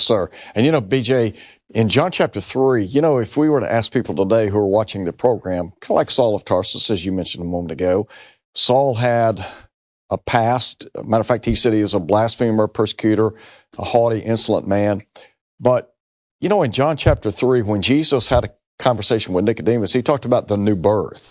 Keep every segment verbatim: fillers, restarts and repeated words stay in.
sir. And, you know, B J, in John chapter three, you know, if we were to ask people today who are watching the program, kind of like Saul of Tarsus, as you mentioned a moment ago, Saul had a past. Matter of fact, he said he was a blasphemer, persecutor, a haughty, insolent man. But, you know, in John chapter three, when Jesus had a conversation with Nicodemus, he talked about the new birth.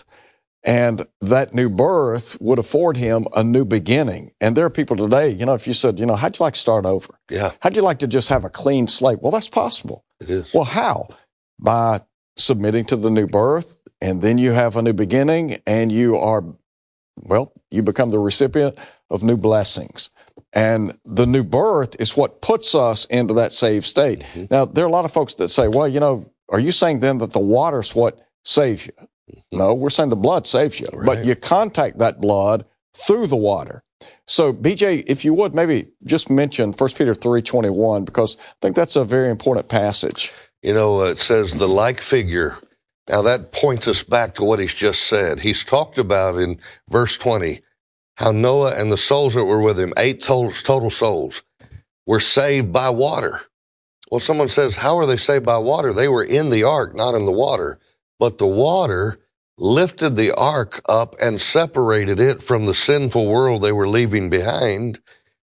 And that new birth would afford him a new beginning. And there are people today, you know, if you said, you know, how'd you like to start over? Yeah. How'd you like to just have a clean slate? Well, that's possible. It is. Well, how? By submitting to the new birth, and then you have a new beginning, and you are, well, you become the recipient of new blessings. And the new birth is what puts us into that saved state. Mm-hmm. Now, there are a lot of folks that say, well, you know, are you saying then that the water's what saves you? Mm-hmm. No, we're saying the blood saves you, right. But you contact that blood through the water. So, B J, if you would, maybe just mention First Peter three twenty-one, because I think that's a very important passage. You know, uh, it says the like figure. Now, that points us back to what he's just said. He's talked about in verse twenty how Noah and the souls that were with him, eight total, total souls, were saved by water. Well, someone says, how are they saved by water? They were in the ark, not in the water. But the water lifted the ark up and separated it from the sinful world they were leaving behind.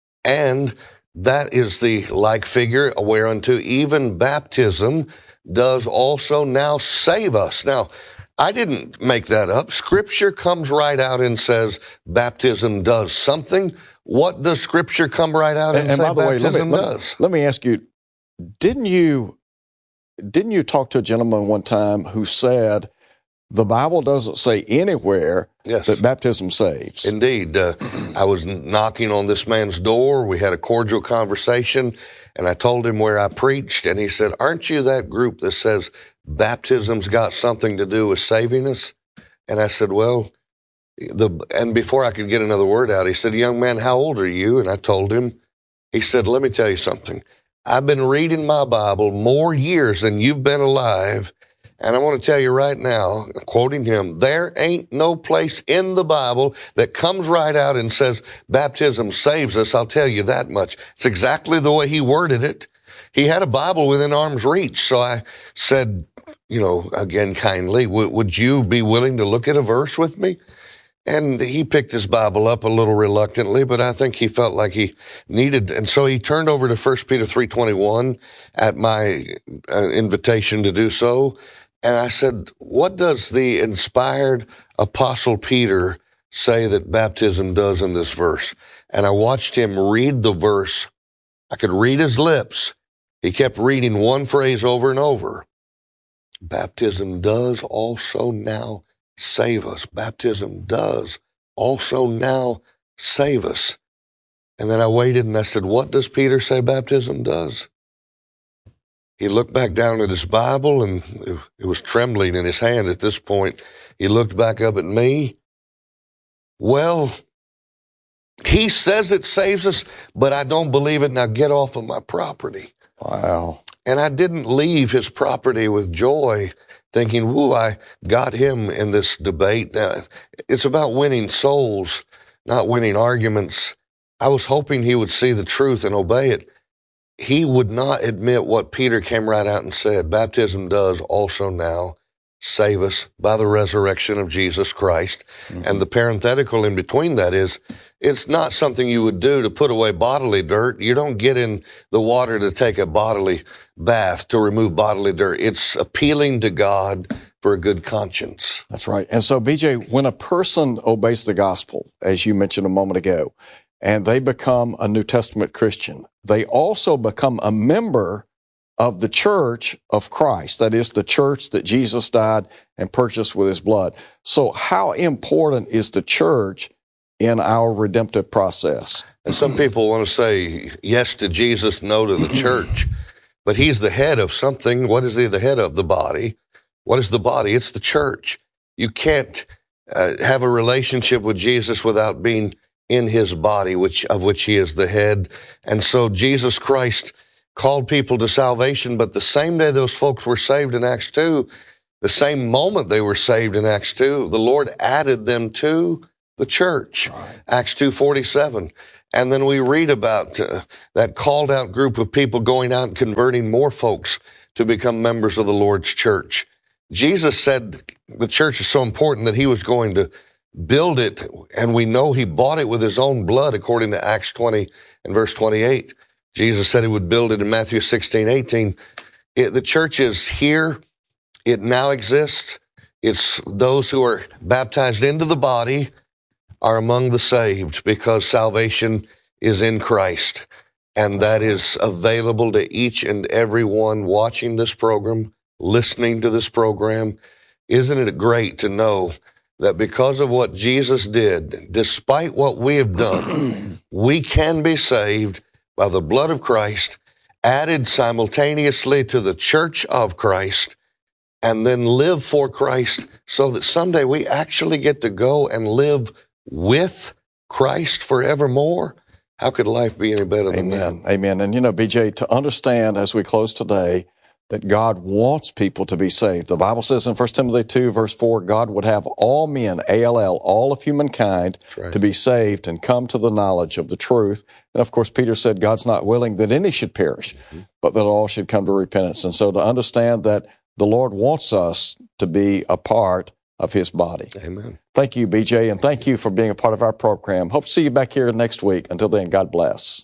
And that is the like figure whereunto even baptism does also now save us. Now, I didn't make that up. Scripture comes right out and says baptism does something. What does Scripture come right out and, and say by the baptism way, let me, does? Let me ask you, didn't you Didn't you talk to a gentleman one time who said the Bible doesn't say anywhere yes. that baptism saves? Indeed. Uh, I was knocking on this man's door. We had a cordial conversation, and I told him where I preached, and he said, aren't you that group that says baptism's got something to do with saving us? And I said, well, the and before I could get another word out, he said, young man, how old are you? And I told him. He said, let me tell you something. I've been reading my Bible more years than you've been alive, and I want to tell you right now, quoting him, there ain't no place in the Bible that comes right out and says baptism saves us. I'll tell you that much. It's exactly the way he worded it. He had a Bible within arm's reach, so I said, you know, again kindly, would you be willing to look at a verse with me? And he picked his Bible up a little reluctantly, but I think he felt like he needed. And so he turned over to First Peter three twenty-one at my uh, invitation to do so. And I said, what does the inspired Apostle Peter say that baptism does in this verse? And I watched him read the verse. I could read his lips. He kept reading one phrase over and over. Baptism does also now save us. Baptism does also now save us. And then I waited and I said, what does Peter say baptism does? He looked back down at his Bible, and it was trembling in his hand at this point. He looked back up at me. Well, he says it saves us, but I don't believe it. Now get off of my property. Wow. And I didn't leave his property with joy, thinking, woo, I got him in this debate. Now, it's about winning souls, not winning arguments. I was hoping he would see the truth and obey it. He would not admit what Peter came right out and said. Baptism does also now save us by the resurrection of Jesus Christ. Mm-hmm. And the parenthetical in between that is, it's not something you would do to put away bodily dirt. You don't get in the water to take a bodily bath, to remove bodily dirt. It's appealing to God for a good conscience. That's right. And so, B J, when a person obeys the gospel, as you mentioned a moment ago, and they become a New Testament Christian, they also become a member of the church of Christ. That is the church that Jesus died and purchased with his blood. So how important is the church in our redemptive process? And some people want to say yes to Jesus, no to the church, but he's the head of something. What is he the head of? The body. What is the body? It's the church. You can't uh, have a relationship with Jesus without being in his body, which of which he is the head. And so Jesus Christ called people to salvation, but the same day those folks were saved in Acts two, the same moment they were saved in Acts two, the Lord added them to the church. Right. Acts two forty-seven. And then we read about uh, that called out group of people going out and converting more folks to become members of the Lord's church. Jesus said the church is so important that he was going to build it, and we know he bought it with his own blood, according to Acts twenty and verse twenty-eight. Jesus said he would build it in Matthew sixteen, eighteen. It, the church is here. It now exists. It's those who are baptized into the body are among the saved, because salvation is in Christ. And that is available to each and every one watching this program, listening to this program. Isn't it great to know that because of what Jesus did, despite what we have done, we can be saved by the blood of Christ, added simultaneously to the church of Christ, and then live for Christ, so that someday we actually get to go and live with Christ forevermore? How could life be any better than Amen. that? Amen. And you know, B J, to understand as we close today that God wants people to be saved. The Bible says in First Timothy two, verse four, God would have all men, A L L, all of humankind, right, to be saved and come to the knowledge of the truth. And of course, Peter said God's not willing that any should perish, mm-hmm. but that all should come to repentance. And so to understand that the Lord wants us to be a part of his body. Amen. Thank you, B J, and thank you for being a part of our program. Hope to see you back here next week. Until then, God bless.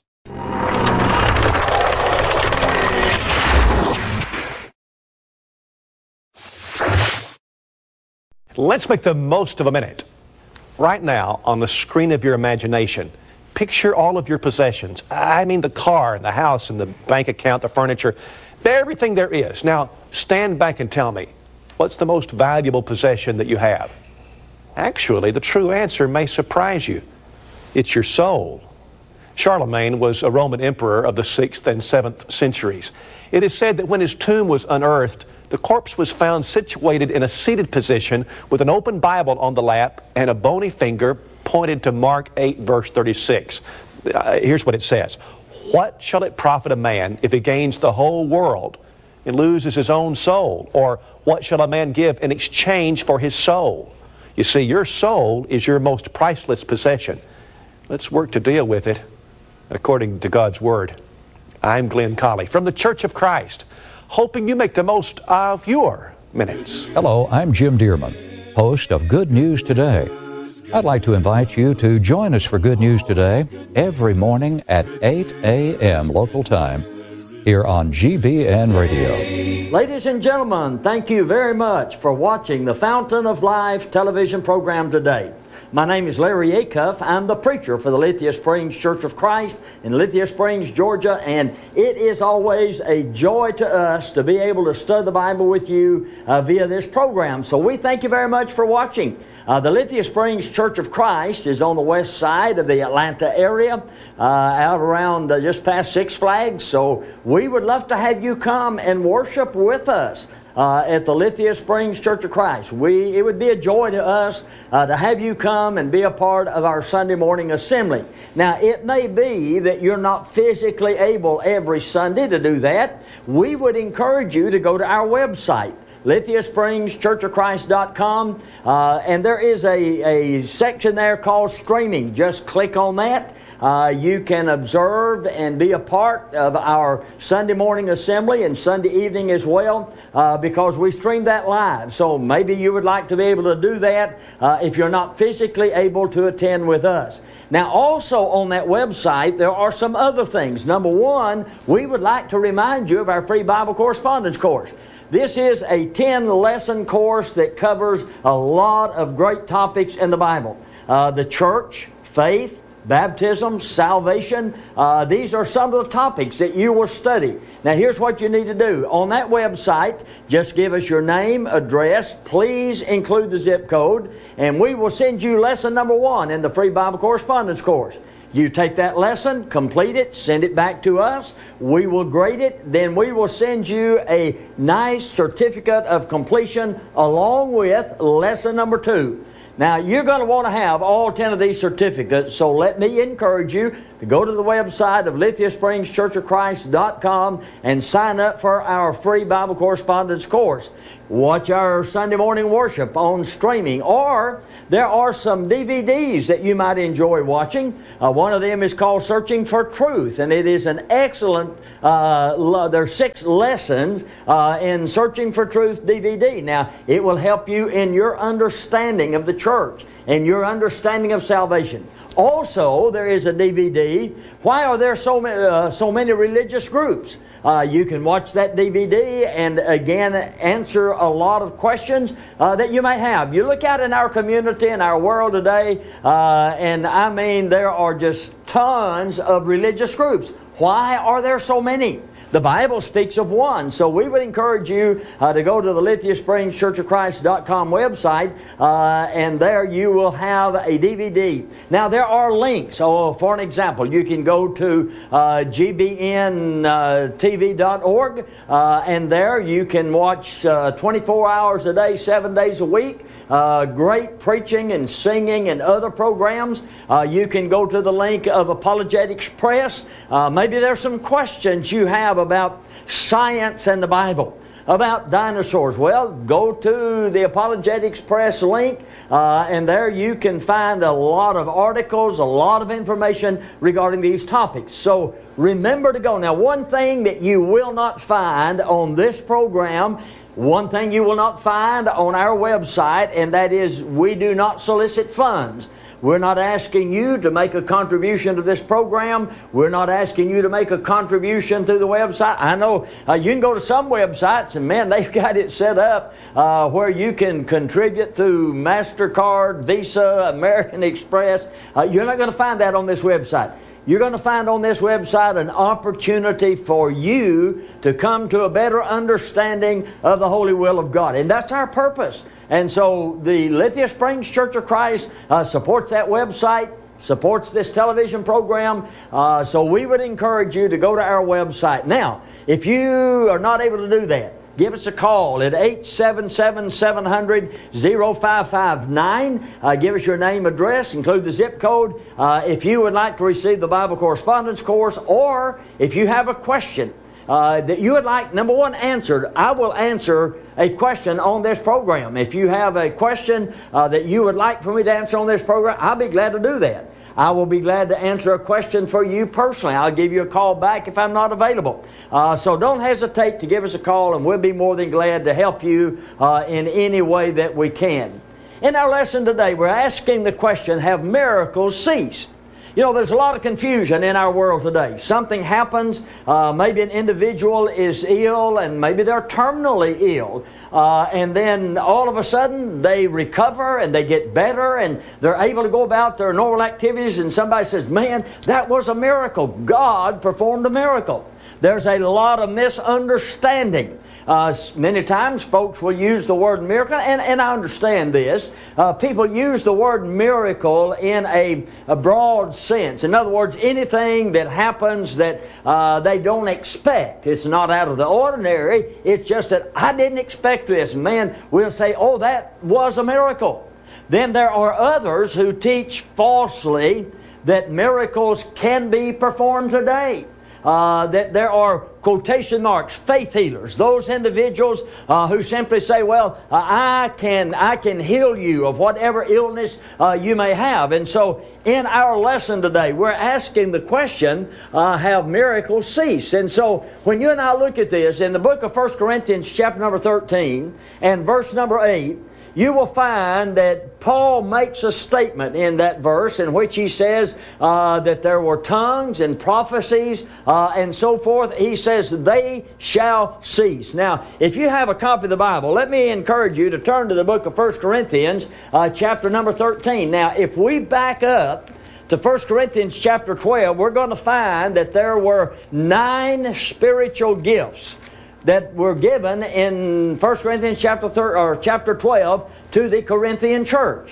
Let's make the most of a minute. Right now, on the screen of your imagination, picture all of your possessions. I mean the car and the house and the bank account, the furniture, everything there is. Now, stand back and tell me, what's the most valuable possession that you have? Actually, the true answer may surprise you. It's your soul. Charlemagne was a Roman emperor of the sixth and seventh centuries. It is said that when his tomb was unearthed, the corpse was found situated in a seated position with an open Bible on the lap and a bony finger pointed to Mark eight, verse thirty-six. Uh, here's what it says. What shall it profit a man if he gains the whole world and loses his own soul? Or what shall a man give in exchange for his soul? You see, your soul is your most priceless possession. Let's work to deal with it according to God's Word. I'm Glenn Colley from the Church of Christ, hoping you make the most of your minutes. Hello, I'm Jim Dearman, host of Good News Today. I'd like to invite you to join us for Good News Today every morning at eight a.m. local time here on G B N Radio. Ladies and gentlemen, thank you very much for watching the Fountain of Life television program today. My name is Larry Acuff. I'm the preacher for the Lithia Springs Church of Christ in Lithia Springs, Georgia, and it is always a joy to us to be able to study the Bible with you uh, via this program. So we thank you very much for watching. Uh, the Lithia Springs Church of Christ is on the west side of the Atlanta area, uh, out around uh, just past Six Flags. So we would love to have you come and worship with us uh, at the Lithia Springs Church of Christ. We, it would be a joy to us uh, to have you come and be a part of our Sunday morning assembly. Now, it may be that you're not physically able every Sunday to do that. We would encourage you to go to our website, Lithia Springs Church of Christ dot com, uh, and there is a, a section there called streaming. Just click on that. Uh, you can observe and be a part of our Sunday morning assembly and Sunday evening as well, uh, because we stream that live. So maybe you would like to be able to do that uh, if you're not physically able to attend with us. Now, also on that website, there are some other things. Number one, we would like to remind you of our free Bible correspondence course. This is a ten-lesson course that covers a lot of great topics in the Bible. Uh, the church, faith, baptism, salvation. Uh, these are some of the topics that you will study. Now, here's what you need to do. On that website, just give us your name, address. Please include the zip code, and we will send you lesson number one in the free Bible correspondence course. You take that lesson, complete it, send it back to us. We will grade it. Then we will send you a nice certificate of completion along with lesson number two. Now, you're going to want to have all ten of these certificates, so let me encourage you, go to the website of Lithia Springs Church of Christ dot com and sign up for our free Bible correspondence course. Watch our Sunday morning worship on streaming, or there are some D V Ds that you might enjoy watching. Uh, one of them is called Searching for Truth, and it is an excellent, uh, there are six lessons uh, in Searching for Truth D V D. Now, it will help you in your understanding of the church and your understanding of salvation. Also, there is a D V D, Why Are There So Many, uh, so many Religious Groups? Uh, you can watch that D V D and again answer a lot of questions uh, that you may have. You look out in our community, in our world today, uh, and I mean there are just tons of religious groups. Why are there so many? The Bible speaks of one, so we would encourage you uh, to go to the Lithia Springs Church of Christ dot com website, uh, and there you will have a D V D. Now, there are links. So, for an example, you can go to uh, G B N T V dot org, uh, and there you can watch uh, twenty-four hours a day, seven days a week. Uh, great preaching and singing and other programs. Uh, you can go to the link of Apologetics Press. Uh, maybe there's some questions you have about science and the Bible, about dinosaurs. Well, go to the Apologetics Press link, uh, and there you can find a lot of articles, a lot of information regarding these topics. So remember to go. Now, one thing that you will not find on this program, one thing you will not find on our website, and that is we do not solicit funds. We're not asking you to make a contribution to this program. We're not asking you to make a contribution through the website. I know uh, you can go to some websites, and man, they've got it set up uh, where you can contribute through MasterCard, Visa, American Express. Uh, you're not going to find that on this website. You're going to find on this website an opportunity for you to come to a better understanding of the holy will of God. And that's our purpose. And so the Lithia Springs Church of Christ uh, supports that website, supports this television program. Uh, so we would encourage you to go to our website. Now, if you are not able to do that, give us a call at eight seven seven, seven hundred, oh five five nine. Uh, give us your name, address, include the zip code. Uh, if you would like to receive the Bible correspondence course, or if you have a question uh, that you would like, number one, answered, I will answer a question on this program. If you have a question uh, that you would like for me to answer on this program, I'll be glad to do that. I will be glad to answer a question for you personally. I'll give you a call back if I'm not available. Uh, so don't hesitate to give us a call, and we'll be more than glad to help you uh, in any way that we can. In our lesson today, we're asking the question, have miracles ceased? You know, there's a lot of confusion in our world today. Something happens, uh, maybe an individual is ill, and maybe they're terminally ill. Uh, and then all of a sudden they recover and they get better and they're able to go about their normal activities, and somebody says, man, that was a miracle. God performed a miracle. There's a lot of misunderstanding. Uh, many times folks will use the word miracle, and, and I understand this. Uh, people use the word miracle in a, a broad sense. In other words, anything that happens that uh, they don't expect. It's not out of the ordinary. It's just that I didn't expect this. Man, we'll say, oh, that was a miracle. Then there are others who teach falsely that miracles can be performed today. Uh, that there are quotation marks, faith healers, those individuals uh, who simply say, well, uh, I can I can heal you of whatever illness uh, you may have. And so in our lesson today, we're asking the question, uh, have miracles ceased? And so when you and I look at this, in the book of First Corinthians chapter number thirteen and verse number eight, you will find that Paul makes a statement in that verse in which he says uh, that there were tongues and prophecies uh, and so forth. He says, they shall cease. Now, if you have a copy of the Bible, let me encourage you to turn to the book of First Corinthians, uh, chapter number thirteen. Now, if we back up to First Corinthians chapter twelve, we're going to find that there were nine spiritual gifts that were given in First Corinthians chapter thir- or chapter twelve to the Corinthian church.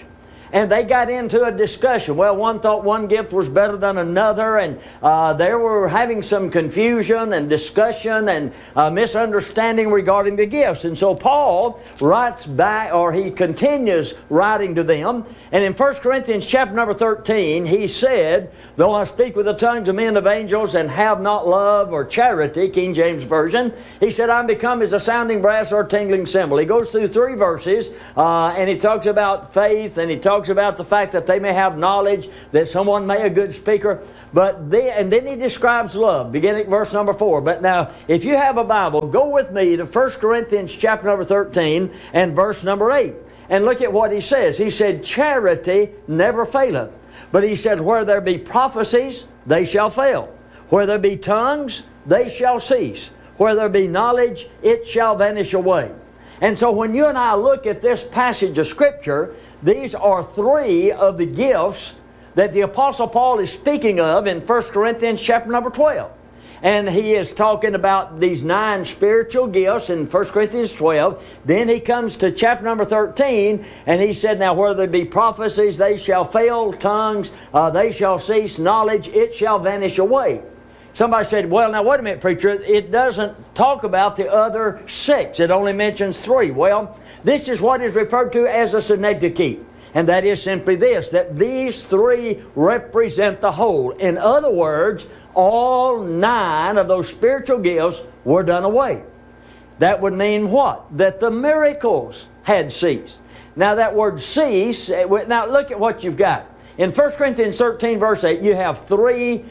and they got into a discussion. Well, one thought one gift was better than another, and uh, they were having some confusion and discussion and uh, misunderstanding regarding the gifts. And so Paul writes back, or he continues writing to them, and in First Corinthians chapter number thirteen, he said, though I speak with the tongues of men and of angels and have not love or charity, King James Version, he said, I'm become as a sounding brass or a tingling cymbal. He goes through three verses, uh, and he talks about faith, and he talks about the fact that they may have knowledge, that someone may be a good speaker, but they, and then he describes love, beginning at verse number four. But now, if you have a Bible, go with me to First Corinthians chapter number thirteen and verse number eight. And look at what he says. He said, charity never faileth. But he said, where there be prophecies, they shall fail. Where there be tongues, they shall cease. Where there be knowledge, it shall vanish away. And so when you and I look at this passage of Scripture, these are three of the gifts that the Apostle Paul is speaking of in First Corinthians chapter number twelve. And he is talking about these nine spiritual gifts in First Corinthians twelve. Then he comes to chapter number thirteen, and he said, now whether there be prophecies, they shall fail, tongues, uh, they shall cease, knowledge, it shall vanish away. Somebody said, well, now wait a minute, preacher, it doesn't talk about the other six. It only mentions three. Well, this is what is referred to as a synecdoche. And that is simply this, that these three represent the whole. In other words, all nine of those spiritual gifts were done away. That would mean what? That the miracles had ceased. Now that word cease, now look at what you've got. In First Corinthians thirteen verse eight, you have three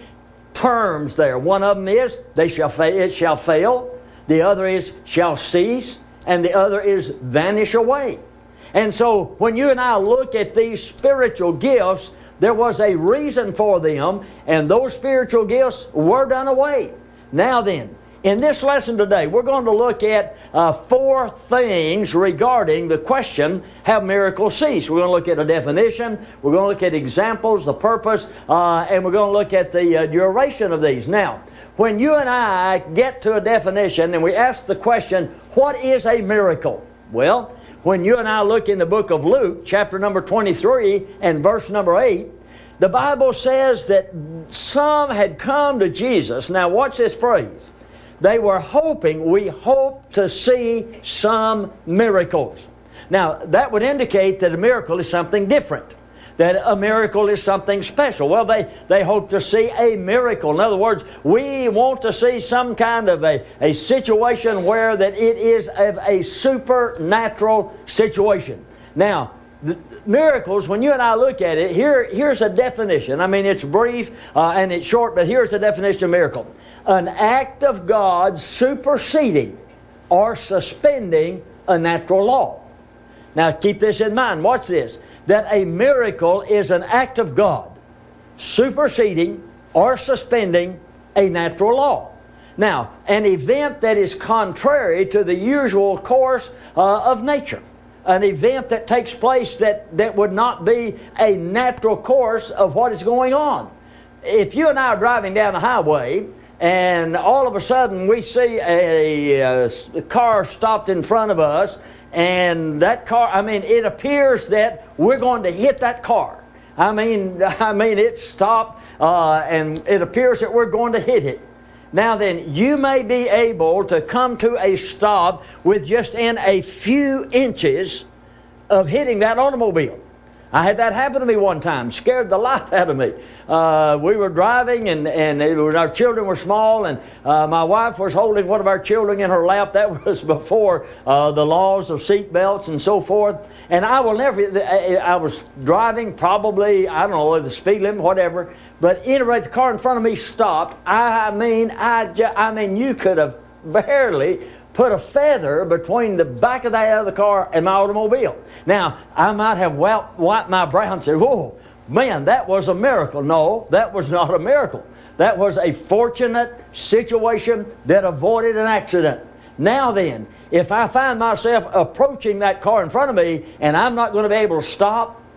terms there. One of them is, they shall fail, it shall fail. The other is, shall cease. And the other is, vanish away. And so when you and I look at these spiritual gifts, there was a reason for them, and those spiritual gifts were done away. Now then, in this lesson today, we're going to look at uh, four things regarding the question, have miracles ceased? We're going to look at a definition, we're going to look at examples, the purpose, uh, and we're going to look at the uh, duration of these. Now, when you and I get to a definition and we ask the question, what is a miracle? Well, when you and I look in the book of Luke, chapter number twenty-three and verse number eight, the Bible says that some had come to Jesus. Now watch this phrase. They were hoping, we hope to see some miracles. Now that would indicate that a miracle is something different. That a miracle is something special. Well, they, they hope to see a miracle. In other words, we want to see some kind of a, a situation where that it is of a supernatural situation. Now, the miracles, when you and I look at it, here, here's a definition. I mean, it's brief uh, and it's short, but here's the definition of miracle. An act of God superseding or suspending a natural law. Now, keep this in mind. Watch this. That a miracle is an act of God superseding or suspending a natural law. Now, an event that is contrary to the usual course uh, of nature. An event that takes place that, that would not be a natural course of what is going on. If you and I are driving down the highway and all of a sudden we see a, a, a car stopped in front of us, and that car, I mean, it appears that we're going to hit that car. I mean, I mean, it stopped, uh, and it appears that we're going to hit it. Now then, you may be able to come to a stop with just in a few inches of hitting that automobile. I had that happen to me one time. Scared the life out of me. Uh, we were driving, and, and it was, our children were small, and uh, my wife was holding one of our children in her lap. That was before uh, the laws of seat belts and so forth. And I will never, I was driving probably, I don't know, the speed limit, whatever. But anyway, the car in front of me stopped. I mean, I, just, I mean, you could have barely put a feather between the back of the, of the car and my automobile. Now, I might have wiped, wiped my brow and said, whoa, man, that was a miracle. No, that was not a miracle. That was a fortunate situation that avoided an accident. Now then, if I find myself approaching that car in front of me and I'm not going to be able to stop,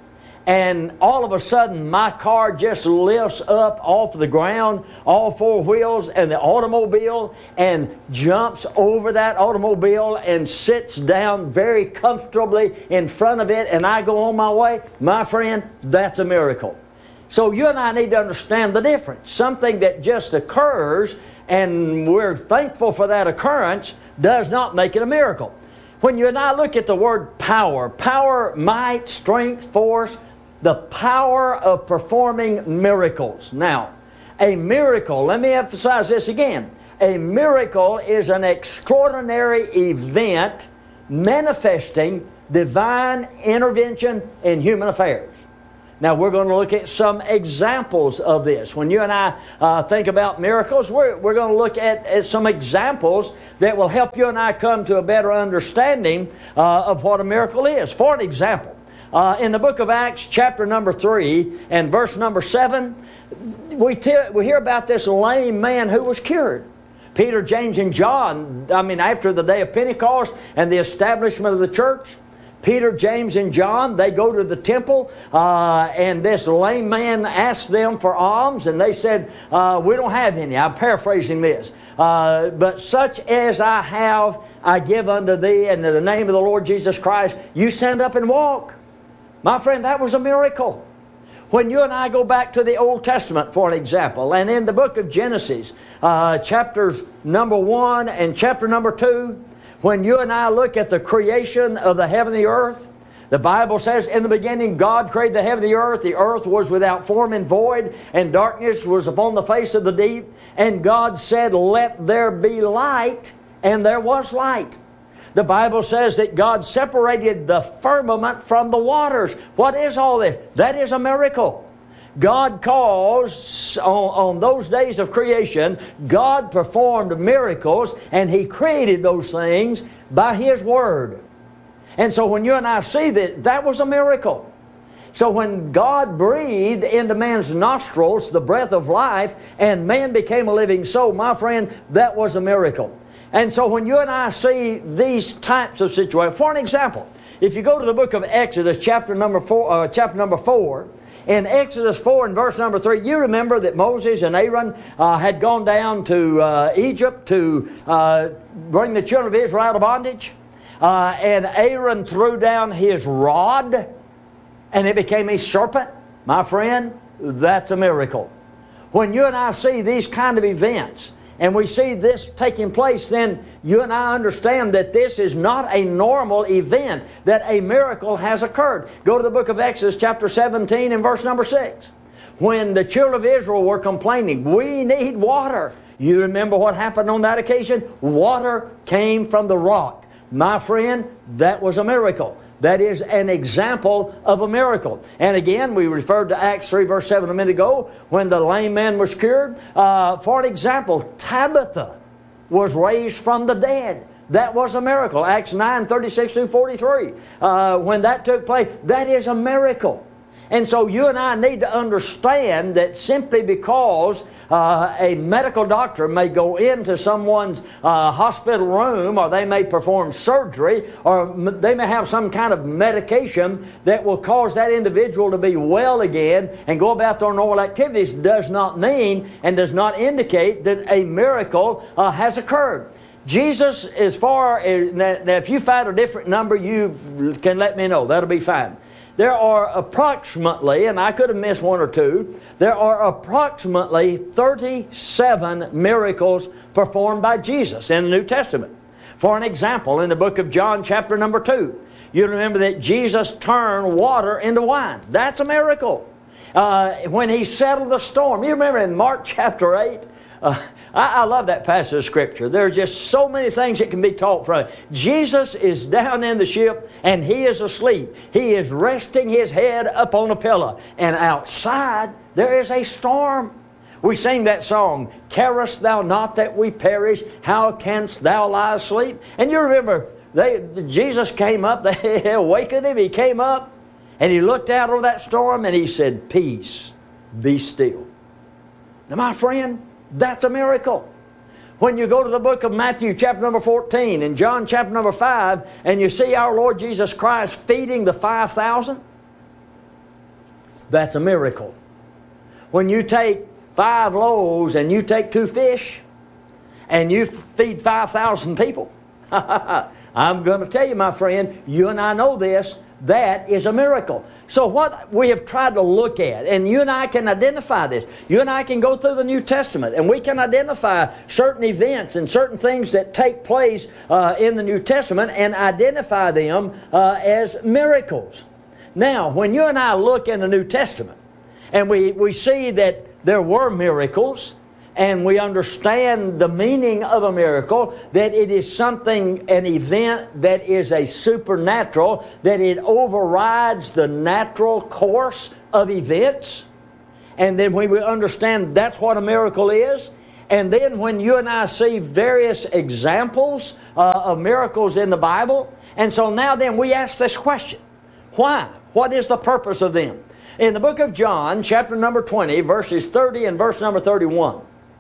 and all of a sudden my car just lifts up off the ground, all four wheels, and the automobile, and jumps over that automobile and sits down very comfortably in front of it, and I go on my way, my friend, that's a miracle. So you and I need to understand the difference. Something that just occurs and we're thankful for that occurrence does not make it a miracle. When you and I look at the word power, power, might, strength, force, the power of performing miracles. Now, a miracle, let me emphasize this again. A miracle is an extraordinary event manifesting divine intervention in human affairs. Now, we're going to look at some examples of this. When you and I uh, think about miracles, we're, we're going to look at, at some examples that will help you and I come to a better understanding uh, of what a miracle is. For an example, uh, in the book of Acts, chapter number three and verse number seven, we, te- we hear about this lame man who was cured. Peter, James, and John, I mean, after the day of Pentecost and the establishment of the church, Peter, James, and John, they go to the temple, uh, and this lame man asks them for alms, and they said, uh, we don't have any. I'm paraphrasing this. Uh, but such as I have, I give unto thee, and in the name of the Lord Jesus Christ, you stand up and walk. My friend, that was a miracle. When you and I go back to the Old Testament, for an example, and in the book of Genesis, uh, chapters number one and chapter number two, when you and I look at the creation of the heaven and the earth, the Bible says, in the beginning God created the heaven and the earth. The earth was without form and void, and darkness was upon the face of the deep. And God said, let there be light, and there was light. The Bible says that God separated the firmament from the waters. What is all this? That is a miracle. God caused, on, on those days of creation, God performed miracles, and He created those things by His Word. And so when you and I see that, that was a miracle. So when God breathed into man's nostrils the breath of life, and man became a living soul, my friend, that was a miracle. And so when you and I see these types of situations, for an example, if you go to the book of Exodus, chapter number four, uh, chapter number four, in Exodus four and verse number three, you remember that Moses and Aaron uh, had gone down to uh, Egypt to uh, bring the children of Israel out of bondage. Uh, and Aaron threw down his rod and it became a serpent. My friend, that's a miracle. When you and I see these kind of events, and we see this taking place, then you and I understand that this is not a normal event, that a miracle has occurred. Go to the book of Exodus chapter seventeen and verse number six. When the children of Israel were complaining, we need water. You remember what happened on that occasion? Water came from the rock. My friend, that was a miracle. That is an example of a miracle. And again, we referred to Acts three verse seven a minute ago when the lame man was cured. Uh, for an example, Tabitha was raised from the dead. That was a miracle. Acts nine thirty-six through forty-three. Uh, when that took place, that is a miracle. And so you and I need to understand that simply because uh, a medical doctor may go into someone's uh, hospital room, or they may perform surgery, or m- they may have some kind of medication that will cause that individual to be well again and go about their normal activities, does not mean and does not indicate that a miracle uh, has occurred. Jesus, as far as, now if you find a different number, you can let me know. That'll be fine. There are approximately, and I could have missed one or two, there are approximately thirty-seven miracles performed by Jesus in the New Testament. For an example, in the book of John chapter number two, you remember that Jesus turned water into wine. That's a miracle. Uh, when He settled the storm, you remember in Mark chapter eight, Uh, I, I love that passage of Scripture. There are just so many things that can be taught from it. Jesus is down in the ship and He is asleep. He is resting His head upon a pillow. And outside there is a storm. We sing that song, "Carest thou not that we perish? How canst thou lie asleep?" And you remember, they, Jesus came up, they awakened Him, He came up, and He looked out over that storm and He said, "Peace, be still." Now my friend, that's a miracle. When you go to the book of Matthew chapter number fourteen and John chapter number five, and you see our Lord Jesus Christ feeding the five thousand, that's a miracle. When you take five loaves and you take two fish and you feed five thousand people, I'm going to tell you, my friend, you and I know this, that is a miracle. So what we have tried to look at, and you and I can identify this. You and I can go through the New Testament, and we can identify certain events and certain things that take place uh, in the New Testament and identify them uh, as miracles. Now, when you and I look in the New Testament, and we, we see that there were miracles, and we understand the meaning of a miracle, that it is something, an event that is a supernatural, that it overrides the natural course of events. And then when we understand that's what a miracle is, and then when you and I see various examples uh, of miracles in the Bible, and so now then we ask this question, why? What is the purpose of them? In the book of John, chapter number twenty, verses thirty and verse number thirty-one,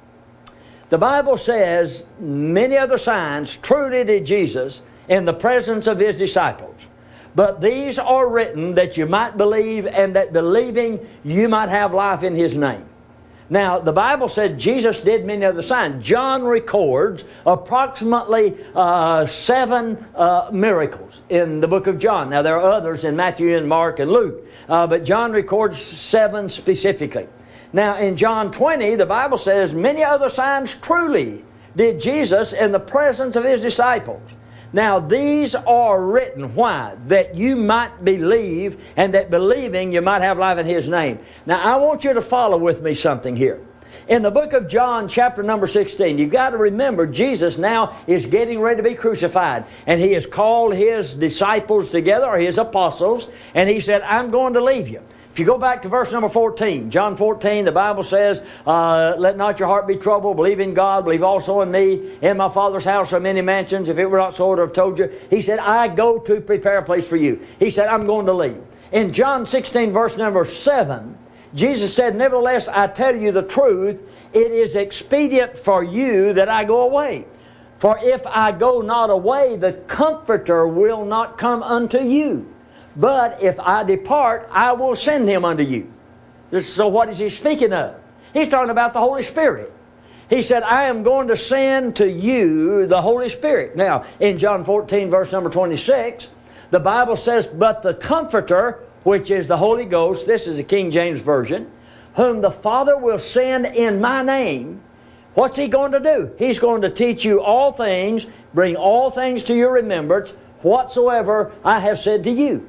the Bible says, many other signs truly did Jesus in the presence of His disciples. But these are written that you might believe, and that believing you might have life in His name. Now, the Bible said Jesus did many other signs. John records approximately uh, seven uh, miracles in the book of John. Now, there are others in Matthew and Mark and Luke, uh, but John records seven specifically. Now, in John twenty, the Bible says, many other signs truly did Jesus in the presence of His disciples. Now, these are written, why? That you might believe, and that believing you might have life in His name. Now, I want you to follow with me something here. In the book of John, chapter number sixteen, you've got to remember Jesus now is getting ready to be crucified. And He has called His disciples together, or His apostles, and He said, I'm going to leave you. If you go back to verse number fourteen, John fourteen, the Bible says, uh, let not your heart be troubled, believe in God, believe also in me. In my Father's house are many mansions. If it were not so, I would have told you. He said, I go to prepare a place for you. He said, I'm going to leave. In John sixteen, verse number seven, Jesus said, nevertheless, I tell you the truth, it is expedient for you that I go away. For if I go not away, the Comforter will not come unto you. But if I depart, I will send Him unto you. So what is He speaking of? He's talking about the Holy Spirit. He said, I am going to send to you the Holy Spirit. Now, in John fourteen, verse number twenty-six, the Bible says, but the Comforter, which is the Holy Ghost, this is the King James Version, whom the Father will send in my name. What's He going to do? He's going to teach you all things, bring all things to your remembrance, whatsoever I have said to you.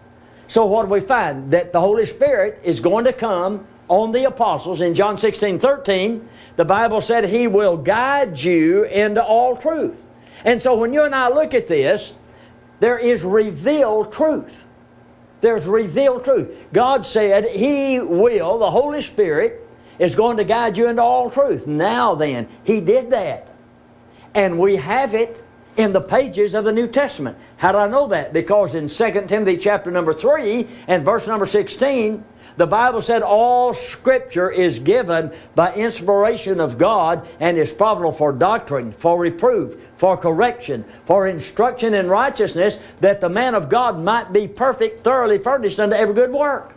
So what do we find? That the Holy Spirit is going to come on the apostles. In John sixteen, thirteen, the Bible said He will guide you into all truth. And so when you and I look at this, there is revealed truth. There's revealed truth. God said He will, the Holy Spirit, is going to guide you into all truth. Now then, He did that. And we have it in the pages of the New Testament. How do I know that? Because in Second Timothy chapter number three and verse number sixteen, the Bible said all Scripture is given by inspiration of God and is profitable for doctrine, for reproof, for correction, for instruction in righteousness, that the man of God might be perfect, thoroughly furnished unto every good work.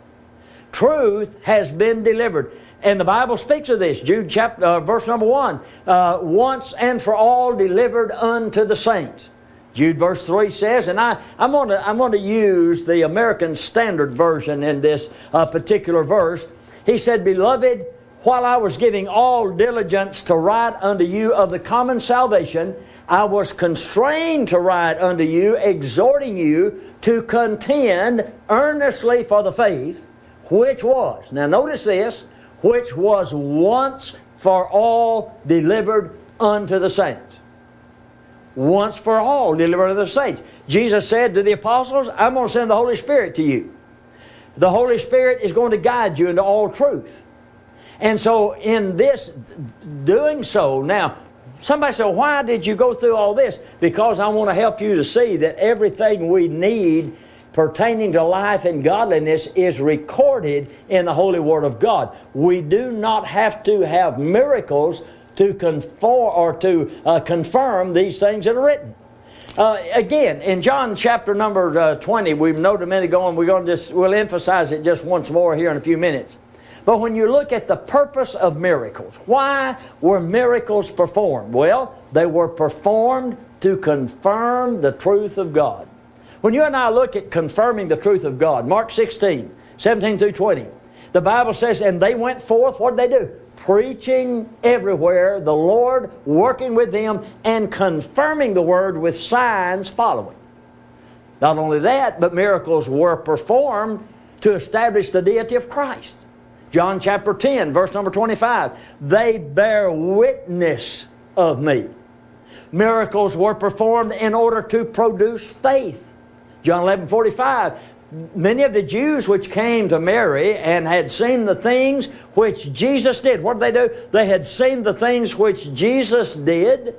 Truth has been delivered. And the Bible speaks of this. Jude chapter, uh, verse number one. Uh, once and for all delivered unto the saints. Jude verse three says, and I, I'm going to I'm going to use the American Standard Version in this uh, particular verse. He said, Beloved, while I was giving all diligence to write unto you of the common salvation, I was constrained to write unto you, exhorting you to contend earnestly for the faith, which was, now notice this, which was once for all delivered unto the saints. Once for all delivered unto the saints. Jesus said to the apostles, I'm going to send the Holy Spirit to you. The Holy Spirit is going to guide you into all truth. And so in this doing so, now, somebody said, why did you go through all this? Because I want to help you to see that everything we need pertaining to life and godliness is recorded in the Holy Word of God. We do not have to have miracles to conform or to uh, confirm these things that are written. Uh, again, in John chapter number uh, twenty, we've noted a minute ago, and we're going to just, we'll emphasize it just once more here in a few minutes. But when you look at the purpose of miracles, why were miracles performed? Well, they were performed to confirm the truth of God. When you and I look at confirming the truth of God, Mark sixteen, seventeen through twenty, the Bible says, and they went forth, what did they do? Preaching everywhere, the Lord working with them and confirming the word with signs following. Not only that, but miracles were performed to establish the deity of Christ. John chapter ten, verse number twenty-five, they bear witness of me. Miracles were performed in order to produce faith. John eleven forty-five, many of the Jews which came to Mary and had seen the things which Jesus did. What did they do? They had seen the things which Jesus did.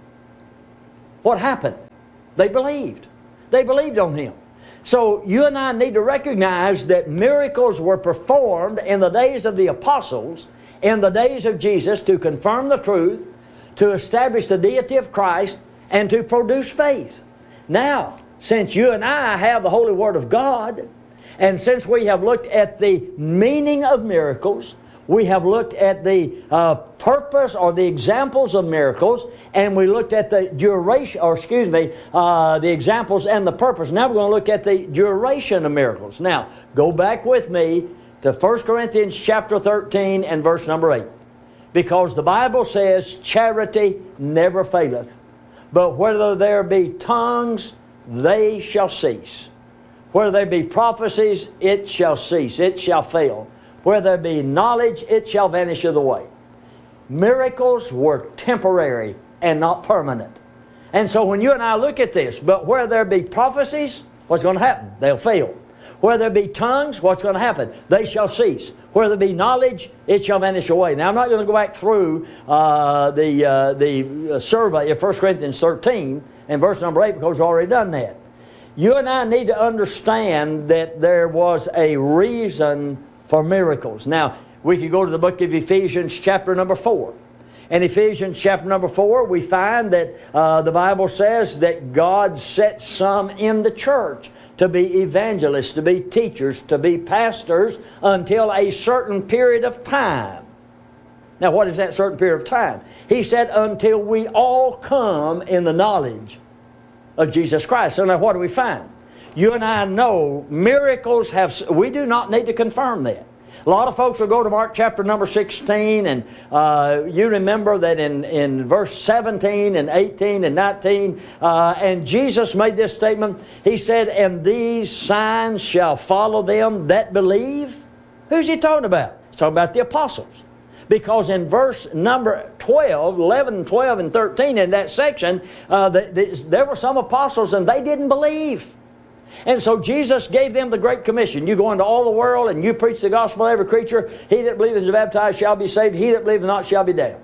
What happened? They believed. They believed on Him. So you and I need to recognize that miracles were performed in the days of the apostles, in the days of Jesus, to confirm the truth, to establish the deity of Christ, and to produce faith. Now, since you and I have the Holy Word of God, and since we have looked at the meaning of miracles, we have looked at the uh, purpose or the examples of miracles, and we looked at the duration, or excuse me, uh, the examples and the purpose. Now we're going to look at the duration of miracles. Now, go back with me to First Corinthians chapter thirteen and verse number eight. Because the Bible says, charity never faileth, but whether there be tongues, they shall cease. Whether there be prophecies, it shall cease, it shall fail. Where there be knowledge, it shall vanish of the way. Miracles were temporary and not permanent. And so when you and I look at this, but where there be prophecies, what's going to happen? They'll fail. Where there be tongues, what's going to happen? They shall cease. Where there be knowledge, it shall vanish away. Now I'm not going to go back through uh, the, uh, the survey of First Corinthians thirteen and verse number eight because we've already done that. You and I need to understand that there was a reason for miracles. Now, we could go to the book of Ephesians chapter number four. In Ephesians chapter number four, we find that uh, the Bible says that God set some in the church to be evangelists, to be teachers, to be pastors until a certain period of time. Now, what is that certain period of time? He said, until we all come in the knowledge of Jesus Christ. So now what do we find? You and I know miracles have, we do not need to confirm that. A lot of folks will go to Mark chapter number sixteen, and uh, you remember that in, in verse seventeen and eighteen and nineteen, uh, and Jesus made this statement. He said, and these signs shall follow them that believe. Who's he talking about? He's talking about the apostles. Because in verse number twelve, eleven, twelve, and thirteen in that section, uh, the, the, there were some apostles and they didn't believe. And so Jesus gave them the Great Commission. You go into all the world and you preach the gospel to every creature. He that believeth and is baptized shall be saved. He that believeth not shall be damned.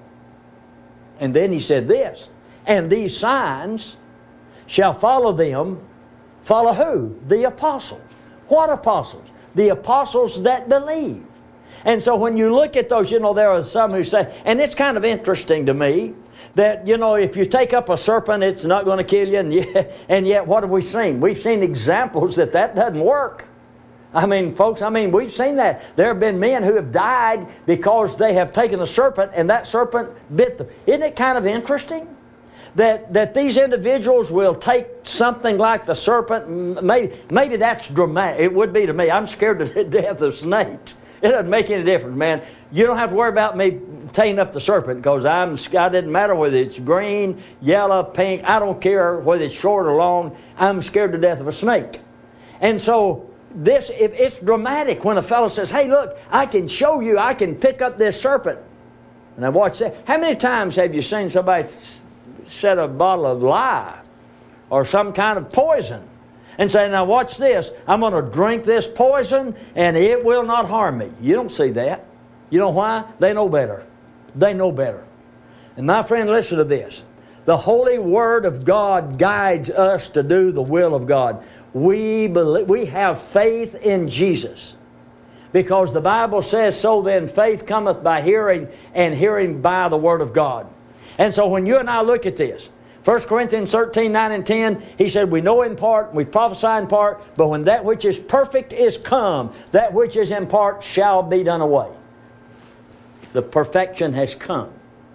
And then he said this, and these signs shall follow them. Follow who? The apostles. What apostles? The apostles that believe. And so when you look at those, you know, there are some who say, and it's kind of interesting to me, that, you know, if you take up a serpent, it's not going to kill you. And yet, and yet, what have we seen? We've seen examples that that doesn't work. I mean, folks, I mean, we've seen that. There have been men who have died because they have taken the serpent and that serpent bit them. Isn't it kind of interesting that, that these individuals will take something like the serpent? Maybe, maybe that's dramatic. It would be to me. I'm scared to death of snakes. It doesn't make any difference, man. You don't have to worry about me taining up the serpent because I'm. It doesn't matter whether it's green, yellow, pink. I don't care whether it's short or long. I'm scared to death of a snake. And so this, if it's dramatic when a fellow says, "Hey, look, I can show you. I can pick up this serpent." And I watch that. How many times have you seen somebody set a bottle of lye or some kind of poison and say, now watch this, I'm going to drink this poison and it will not harm me? You don't see that. You know why? They know better. They know better. And my friend, listen to this. The Holy Word of God guides us to do the will of God. We believe, we have faith in Jesus. Because the Bible says, so then faith cometh by hearing, and hearing by the Word of God. And so when you and I look at this, First Corinthians thirteen, nine and ten, he said, we know in part, we prophesy in part, but when that which is perfect is come, that which is in part shall be done away. The perfection has come.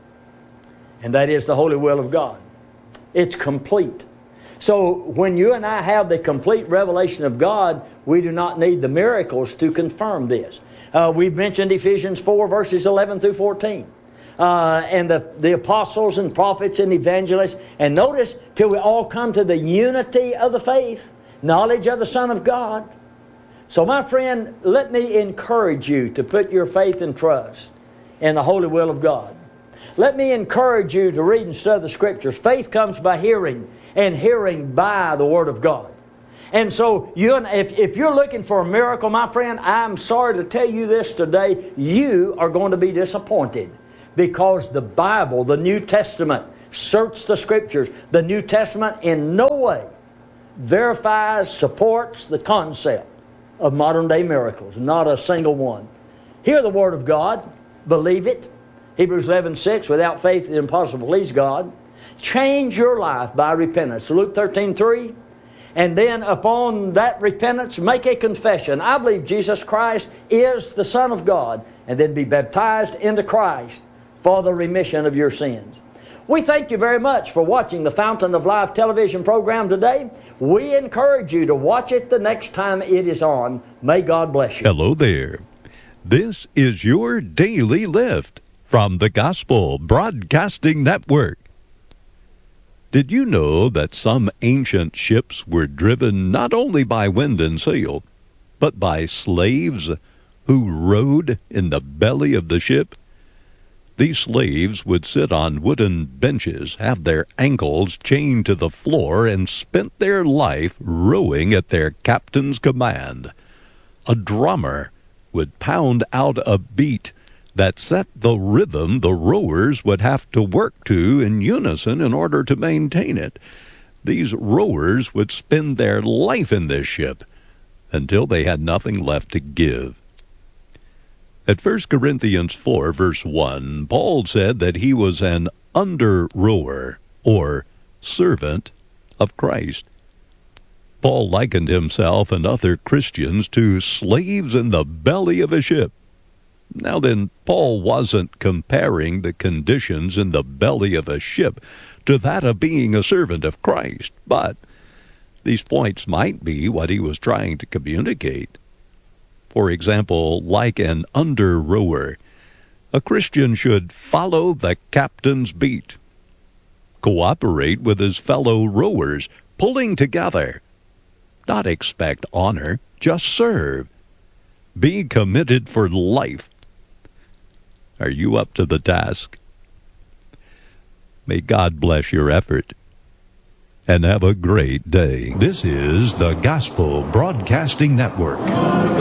And that is the holy will of God. It's complete. So when you and I have the complete revelation of God, we do not need the miracles to confirm this. Uh, we've mentioned Ephesians four, verses eleven through fourteen. Uh, and the, the apostles and prophets and evangelists. And notice, till we all come to the unity of the faith, knowledge of the Son of God. So my friend, let me encourage you to put your faith and trust in the holy will of God. Let me encourage you to read and study the Scriptures. Faith comes by hearing, and hearing by the Word of God. And so, you, if, if you're looking for a miracle, my friend, I'm sorry to tell you this today, you are going to be disappointed. Because the Bible, the New Testament, search the Scriptures. The New Testament in no way verifies, supports the concept of modern day miracles. Not a single one. Hear the Word of God. Believe it. Hebrews eleven six, without faith it is impossible to please God. Change your life by repentance. Luke thirteen three. And then upon that repentance, make a confession. I believe Jesus Christ is the Son of God. And then be baptized into Christ for the remission of your sins. We thank you very much for watching the Fountain of Life television program today. We encourage you to watch it the next time it is on. May God bless you. Hello there. This is your Daily Lift from the Gospel Broadcasting Network. Did you know that some ancient ships were driven not only by wind and sail, but by slaves who rode in the belly of the ship? These slaves would sit on wooden benches, have their ankles chained to the floor, and spent their life rowing at their captain's command. A drummer would pound out a beat that set the rhythm the rowers would have to work to in unison in order to maintain it. These rowers would spend their life in this ship until they had nothing left to give. At First Corinthians four, verse one, Paul said that he was an under-rower, or servant of Christ. Paul likened himself and other Christians to slaves in the belly of a ship. Now then, Paul wasn't comparing the conditions in the belly of a ship to that of being a servant of Christ, but these points might be what he was trying to communicate. For example, like an under-rower, a Christian should follow the captain's beat, cooperate with his fellow rowers, pulling together, not expect honor, just serve, be committed for life. Are you up to the task? May God bless your effort, and have a great day. This is the Gospel Broadcasting Network.